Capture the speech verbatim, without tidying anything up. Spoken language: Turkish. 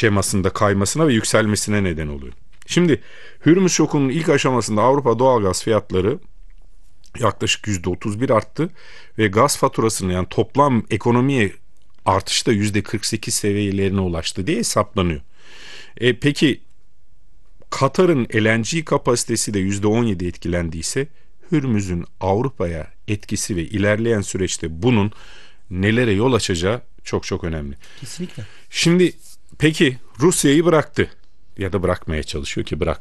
şemasında kaymasına ve yükselmesine neden oluyor. Şimdi Hürmüz şokunun ilk aşamasında Avrupa doğalgaz fiyatları yaklaşık yüzde otuz bir arttı ve gaz faturasının, yani toplam ekonomiye artışı da yüzde kırk sekiz seviyelerine ulaştı diye hesaplanıyor. E, peki Katar'ın L N G kapasitesi de yüzde on yedi etkilendiyse Hürmüz'ün Avrupa'ya etkisi ve ilerleyen süreçte bunun nelere yol açacağı çok çok önemli. Kesinlikle. Şimdi peki Rusya'yı bıraktı ya da bırakmaya çalışıyor ki bırak.